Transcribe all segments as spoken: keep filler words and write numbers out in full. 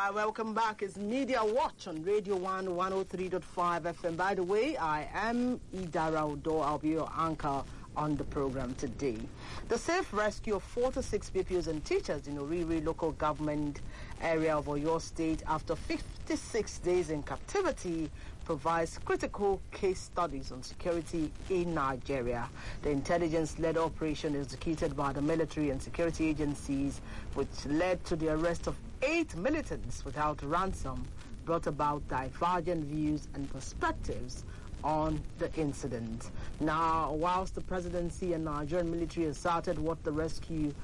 right, welcome back. It's Media Watch on Radio one one oh three point five F M. By the way, I am Idara Odo. I'll be your anchor on the program today. The safe rescue of forty-six pupils and teachers in Oriri local government area of Oyo State after fifty-six days in captivity provides critical case studies on security in Nigeria. The intelligence-led operation executed by the military and security agencies, which led to the arrest of eight militants without ransom, brought about divergent views and perspectives on the incident. Now, whilst the presidency and Nigerian military asserted what the rescue,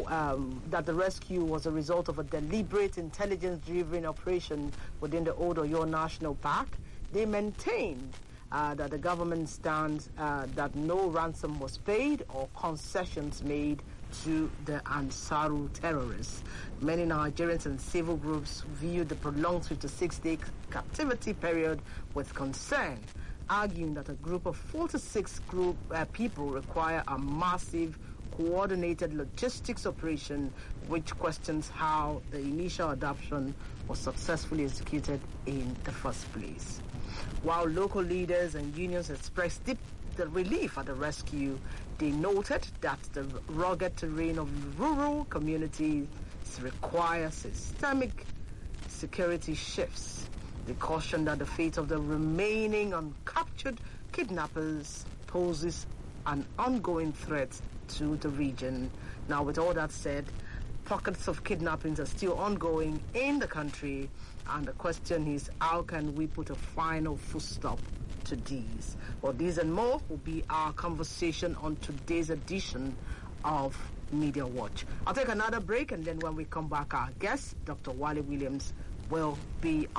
um, that the rescue was a result of a deliberate intelligence-driven operation within the Old Oyo National Park, they maintained uh, that the government stands uh, that no ransom was paid or concessions made to the Ansaru terrorists. Many Nigerians and civil groups viewed the prolonged fifty-six day captivity period with concern, arguing that a group of forty-six group uh, people require a massive coordinated logistics operation, which questions how the initial adoption was successfully executed in the first place. While local leaders and unions expressed deep the relief at the rescue, they noted that the rugged terrain of rural communities require systemic security shifts. They cautioned that the fate of the remaining uncaptured kidnappers poses an ongoing threat to the region. Now, with all that said, pockets of kidnappings are still ongoing in the country, and the question is, how can we put a final full stop to these? Well, these and more will be our conversation on today's edition of Media Watch. I'll take another break, and then when we come back, our guest, Doctor Wale Williams, will be